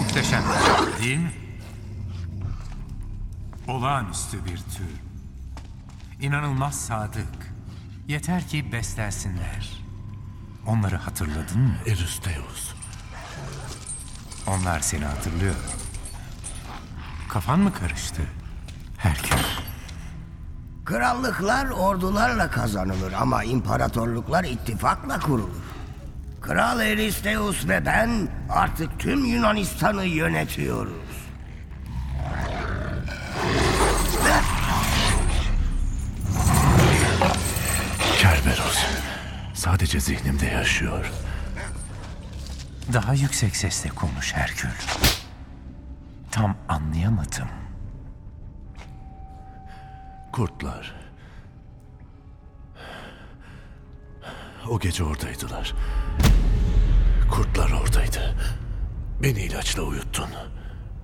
Muhteşem, değil mi? Olağanüstü bir tür. İnanılmaz sadık. Yeter ki beslensinler. Onları hatırladın mı? Eurystheus. Onlar seni hatırlıyor. Kafan mı karıştı? Herkül. Krallıklar ordularla kazanılır ama imparatorluklar ittifakla kurulur. Kral Eurystheus ve ben artık tüm Yunanistan'ı yönetiyoruz. Kerberos. Sadece zihnimde yaşıyor. Daha yüksek sesle konuş Herkül. Tam anlayamadım. Kurtlar. O gece oradaydılar. Kurtlar oradaydı. Beni ilaçla uyuttun.